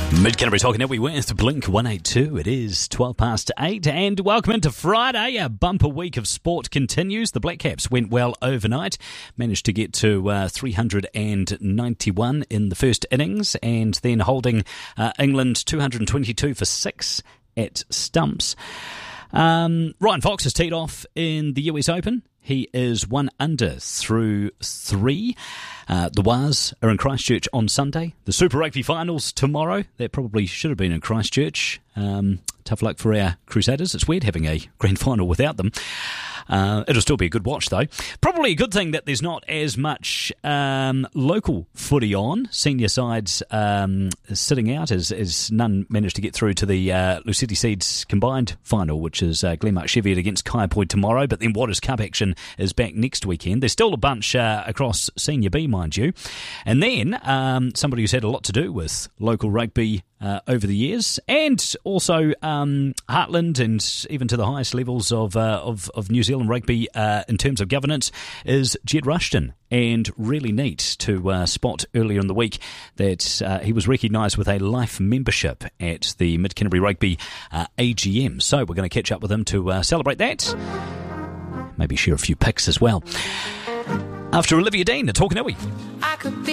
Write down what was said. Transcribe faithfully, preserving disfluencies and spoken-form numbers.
Mid-Canterbury Talking Every with Blink one eighty-two. It is twelve past eight and welcome into Friday. A bumper week of sport continues. The Black Caps went well overnight, managed to get to uh, three hundred ninety-one in the first innings and then holding uh, England two hundred twenty-two for six at stumps. Um, Ryan Fox has teed off in the U S Open. He is one under through three. Uh, the Waz are in Christchurch on Sunday. The Super Rugby finals tomorrow. That probably should have been in Christchurch. Um, tough luck for our Crusaders. It's weird having a grand final without them. Uh, it'll still be a good watch, though. Probably a good thing that there's not as much um, local footy on. Senior sides um, sitting out as, as none managed to get through to the uh, Lucity Seeds combined final, which is uh, Glenmark Cheviot against Kaiapoi tomorrow. But then Waters Cup action is back next weekend. There's still a bunch uh, across Senior B, mind you. And then um, somebody who's had a lot to do with local rugby Uh, over the years, and also um, Heartland, and even to the highest levels of uh, of, of New Zealand rugby uh, in terms of governance, is Jed Rushton. And really neat to uh, spot earlier in the week that uh, he was recognised with a life membership at the Mid-Canterbury Rugby uh, A G M. So we're going to catch up with him to uh, celebrate that. Maybe share a few pics as well. After Olivia Dean, a Talking Iwi.